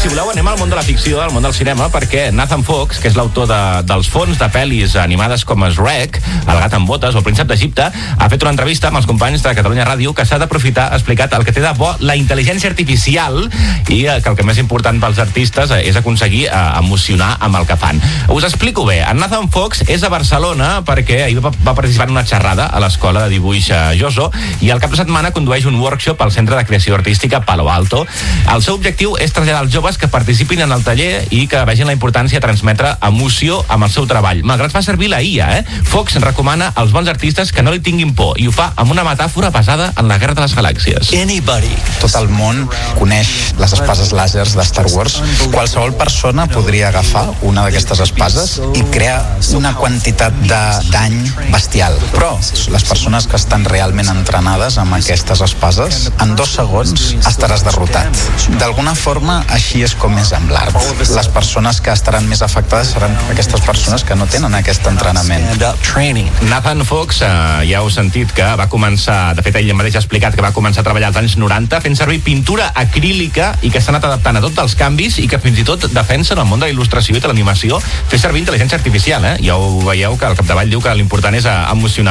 si voleu, anem al món de la ficció, al món del cinema, perquè Nathan Fox, que és l'autor dels fons de pel·lis animades com Shrek, El gat amb botes o El príncep d'Egipte, ha fet una entrevista amb els companys de Catalunya Ràdio que s'ha d'aprofitar, ha explicat el que té de bo la intel·ligència artificial i que el que més important pels artistes és aconseguir emocionar amb el que fan. Us explico bé. En Nathan Fox és a Barcelona perquè ahir va participar en una xerrada a l'escola de dibuix Joso i al cap de setmana condueix un workshop al Centre de Creació Artística Palo Alto. El seu objectiu és traslladar als joves que participin en el taller i que vegin la importància de transmetre emoció amb el seu treball. Malgrat fa servir la IA, Fox recomana als bons artistes que no li tinguin por i ho fa amb una metàfora basada en la Guerra de les Galàxies. Tot el món coneix les espases làsers de Star Wars. Qualsevol persona podria agafar una d'aquestes espases i crear una quantitat de dany bestial. Però les persones que estan realment entrenades amb aquestes espases, en 2 segons estaràs derrotat. D'alguna forma, així és com és amb l'art. Les persones que estaran més afectades seran aquestes persones que no tenen aquest entrenament. Nathan Fox, ja heu sentit que va començar, de fet ell mateix ha explicat que va començar a treballar als anys 90 fent servir pintura acrílica i que s'ha anat adaptant a tots els canvis i que fins i tot defensa en el món de la il·lustració i de l'animació fer servir intel·ligència artificial. Ja ho veieu que al capdavall diu que l'important és emocionar.